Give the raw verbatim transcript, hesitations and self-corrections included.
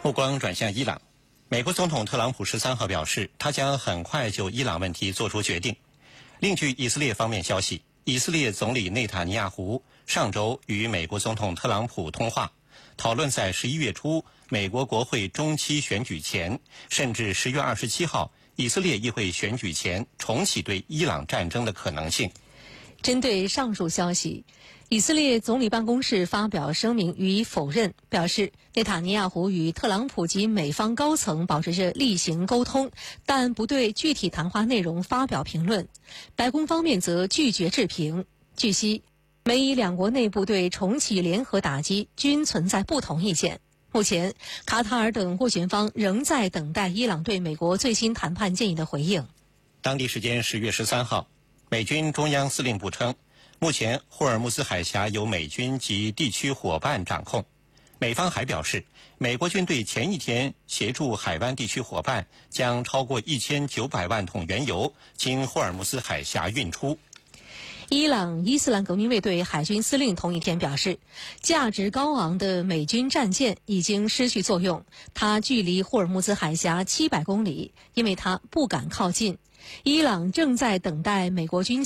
目光转向伊朗，美国总统特朗普十三号表示，他将很快就伊朗问题做出决定。另据以色列方面消息，以色列总理内塔尼亚胡上周与美国总统特朗普通话，讨论在十一月初美国国会中期选举前，甚至十月二十七号以色列议会选举前重启对伊朗战争的可能性。 针对上述消息，以色列总理办公室发表声明予以否认，表示内塔尼亚胡与特朗普及美方高层保持着例行沟通，但不对具体谈话内容发表评论。白宫方面则拒绝置评。据悉，美以两国内部对重启联合打击均存在不同意见。目前，卡塔尔等斡旋方仍在等待伊朗对美国最新谈判建议的回应。 当地时间十月十三号，美军中央司令部称，目前霍尔木兹海峡由美军及地区伙伴掌控。美方还表示，美国军队前一天协助海湾地区伙伴将超过一千九百万桶原油经霍尔木兹海峡运出。 伊朗伊斯兰革命卫队海军司令同一天表示，价值高昂的美军战舰已经失去作用，它距离霍尔木兹海峡七百公里，因为它不敢靠近。伊朗正在等待美国军